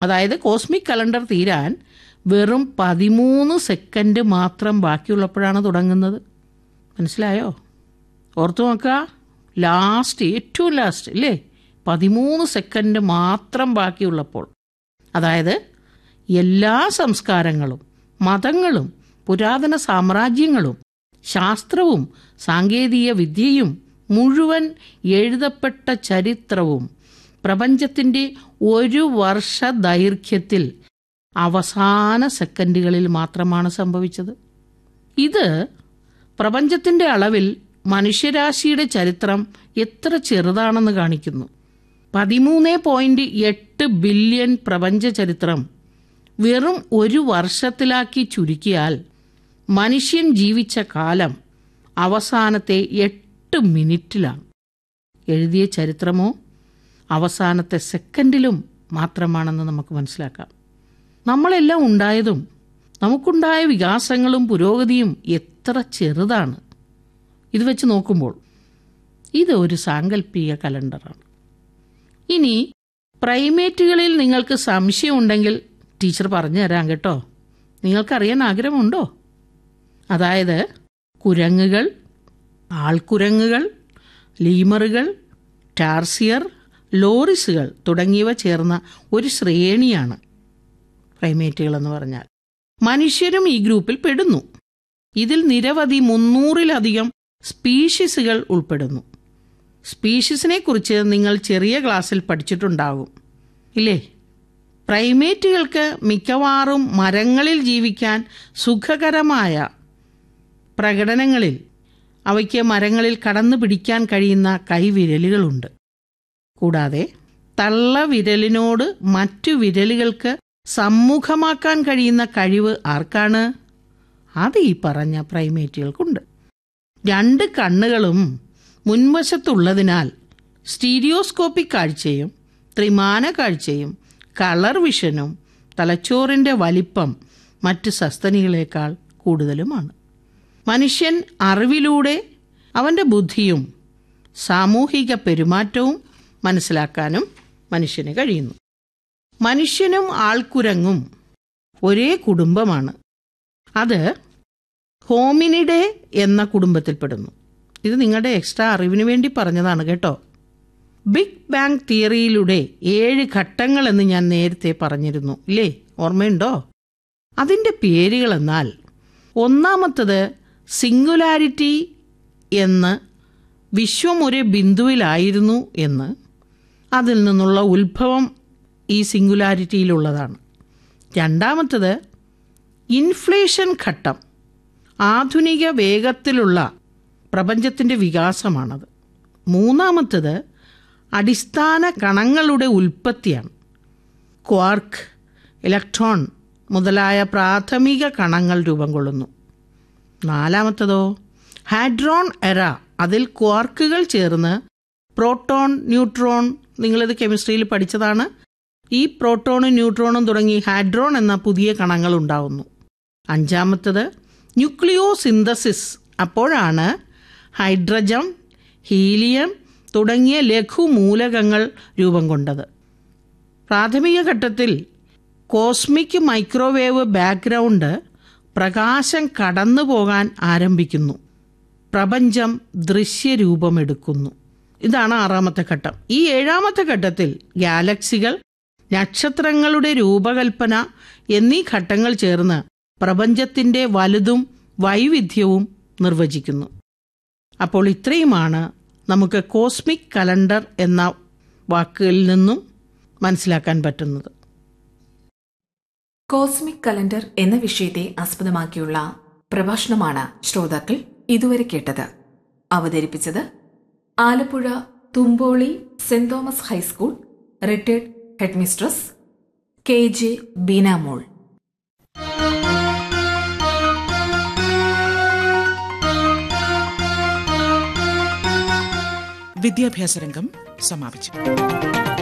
അതായത് cosmic calendar തീരാൻ വെറും 13 സെക്കൻഡ് മാത്രം ബാക്കിയുള്ളപ്പോഴാണ് തുടങ്ങുന്നത്. മനസ്സിലായോ? ഓർത്തു നോക്കുക, ഏറ്റവും ലാസ്റ്റ് അല്ലേ, 13 സെക്കൻഡ് മാത്രം ബാക്കിയുള്ളപ്പോൾ. അതായത് എല്ലാ സംസ്കാരങ്ങളും മതങ്ങളും പുരാതന സാമ്രാജ്യങ്ങളും ശാസ്ത്രവും സാങ്കേതിക വിദ്യയും മുഴുവൻ എഴുതപ്പെട്ട ചരിത്രവും പ്രപഞ്ചത്തിൻ്റെ 1 വർഷ ദൈർഘ്യത്തിൽ അവസാന സെക്കൻഡുകളിൽ മാത്രമാണ് സംഭവിച്ചത്. ഇത് പ്രപഞ്ചത്തിൻ്റെ അളവിൽ മനുഷ്യരാശിയുടെ ചരിത്രം എത്ര ചെറുതാണെന്ന് കാണിക്കുന്നു. 13.8 ബില്യൺ പ്രപഞ്ച ചരിത്രം വെറും 1 വർഷത്തിലാക്കി ചുരുക്കിയാൽ മനുഷ്യൻ ജീവിച്ച കാലം അവസാനത്തെ 8 മിനിറ്റിലാണ്. എഴുതിയ ചരിത്രമോ അവസാനത്തെ സെക്കൻഡിലും മാത്രമാണെന്ന് നമുക്ക് മനസ്സിലാക്കാം. നമ്മളെല്ലാം ഉണ്ടായതും നമുക്കുണ്ടായ വികാസങ്ങളും പുരോഗതിയും എത്ര ചെറുതാണ്. ഇത് വെച്ച് നോക്കുമ്പോൾ ഇത് ഒരു സാങ്കല്പിക കലണ്ടറാണ്. ഇനി പ്രൈമേറ്റുകളിൽ നിങ്ങൾക്ക് സംശയമുണ്ടെങ്കിൽ ടീച്ചർ പറഞ്ഞു തരാം കേട്ടോ. നിങ്ങൾക്കറിയാൻ ആഗ്രഹമുണ്ടോ? അതായത് കുരങ്ങുകൾ, ആൾക്കുരങ്ങുകൾ, ലീമറുകൾ, ടാർസിയർ, ലോറിസുകൾ തുടങ്ങിയവ ചേർന്ന ഒരു ശ്രേണിയാണ് പ്രൈമേറ്റുകൾ എന്ന് പറഞ്ഞാൽ. മനുഷ്യരും ഈ ഗ്രൂപ്പിൽ പെടുന്നു. ഇതിൽ നിരവധി 300-ലധികം സ്പീഷീസുകൾ ഉൾപ്പെടുന്നു. സ്പീഷീസിനെ കുറിച്ച് നിങ്ങൾ ചെറിയ ക്ലാസ്സിൽ പഠിച്ചിട്ടുണ്ടാകും ഇല്ലേ? പ്രൈമേറ്റുകൾക്ക് മിക്കവാറും മരങ്ങളിൽ ജീവിക്കാൻ സുഖകരമായ പ്രകടനങ്ങളിൽ അവയ്ക്ക് മരങ്ങളിൽ കടന്നു പിടിക്കാൻ കഴിയുന്ന കൈവിരലുകളുണ്ട്. കൂടാതെ തള്ളവിരലിനോട് മറ്റു വിരലുകൾക്ക് സമ്മുഖമാക്കാൻ കഴിയുന്ന കഴിവ് ആർക്കാണ്? അത് ഈ പറഞ്ഞ പ്രൈമേറ്റുകൾക്കുണ്ട്. 2 കണ്ണുകളും മുൻവശത്തുള്ളതിനാൽ സ്റ്റീരിയോസ്കോപ്പിക് കാഴ്ചയും ത്രിമാന കാഴ്ചയും കളർ വിഷനും തലച്ചോറിൻ്റെ വലിപ്പം മറ്റ് സസ്തനികളേക്കാൾ കൂടുതലുമാണ്. മനുഷ്യൻ അറിവിലൂടെ അവൻ്റെ ബുദ്ധിയും സാമൂഹിക പെരുമാറ്റവും മനസ്സിലാക്കാനും മനുഷ്യന് കഴിയുന്നു. മനുഷ്യനും ആൾക്കുരങ്ങും ഒരേ കുടുംബമാണ്. അത് ഹോമിനിഡേ എന്ന കുടുംബത്തിൽപ്പെടുന്നു. ഇത് നിങ്ങളുടെ എക്സ്ട്രാ അറിവിന് വേണ്ടി പറഞ്ഞതാണ് കേട്ടോ. ബിഗ് ബാങ് തിയറിയിലൂടെ 7 ഘട്ടങ്ങൾ എന്ന് ഞാൻ നേരത്തെ പറഞ്ഞിരുന്നു ഇല്ലേ? ഓർമ്മയുണ്ടോ? അതിൻ്റെ പേരുകളെന്നാൽ, ഒന്നാമത്തത് സിംഗുലാരിറ്റി എന്ന്, വിശ്വം ഒരു ബിന്ദുവിലായിരുന്നു എന്ന്, അതിൽ നിന്നുള്ള ഉത്ഭവം ഈ സിംഗുലാരിറ്റിയിലുള്ളതാണ്. രണ്ടാമത്തത് ഇൻഫ്ലേഷൻ ഘട്ടം, ആധുനിക വേഗത്തിലുള്ള പ്രപഞ്ചത്തിൻ്റെ വികാസമാണത്. മൂന്നാമത്തത് അടിസ്ഥാന കണങ്ങളുടെ ഉൽപ്പത്തിയാണ്. ക്വാർക്ക്, ഇലക്ട്രോൺ മുതലായ പ്രാഥമിക കണങ്ങൾ രൂപം കൊള്ളുന്നു. നാലാമത്തതോ ഹാഡ്രോൺ എറ, അതിൽ ക്വാർക്കുകൾ ചേർന്ന് പ്രോട്ടോൺ, ന്യൂട്രോൺ, നിങ്ങളിത് കെമിസ്ട്രിയിൽ പഠിച്ചതാണ്. ഈ പ്രോട്ടോണും ന്യൂട്രോണും തുടങ്ങി ഹാഡ്രോൺ എന്ന പുതിയ കണങ്ങൾ ഉണ്ടാവുന്നു. അഞ്ചാമത്തത് ന്യൂക്ലിയോ സിന്തസിസ്, അപ്പോഴാണ് ഹൈഡ്രജൻ, ഹീലിയം തുടങ്ങിയ ലഘുമൂലകങ്ങൾ രൂപം കൊണ്ടത്. പ്രാഥമിക ഘട്ടത്തിൽ കോസ്മിക് മൈക്രോവേവ് ബാക്ക്ഗ്രൗണ്ട് പ്രകാശം കടന്നു പോകാൻ ആരംഭിക്കുന്നു. പ്രപഞ്ചം ദൃശ്യരൂപമെടുക്കുന്നു. ഇതാണ് 6ാമത്തെ ഘട്ടം. ഈ 7ാമത്തെ ഘട്ടത്തിൽ ഗാലക്സികൾ, നക്ഷത്രങ്ങളുടെ രൂപകൽപ്പന എന്നീ ഘട്ടങ്ങൾ ചേർന്ന് പ്രപഞ്ചത്തിൻ്റെ വലുതും വൈവിധ്യവും നിർവചിക്കുന്നു. അപ്പോൾ ഇത്രയുമാണ് നമുക്ക് കോസ്മിക് കലണ്ടർ എന്ന വാക്കുകളിൽ നിന്നും മനസ്സിലാക്കാൻ പറ്റുന്നത്. കോസ്മിക് കലണ്ടർ എന്ന വിഷയത്തെ ആസ്പദമാക്കിയുള്ള പ്രഭാഷണമാണ് ശ്രോതാക്കൾ ഇതുവരെ കേട്ടത്. അവതരിപ്പിച്ചത് Alappuzha Thumpoly saint Thomas high school retired headmistress KJ Beenamol. വിദ്യാഭ്യാസ രംഗം സമാപിച്ചു.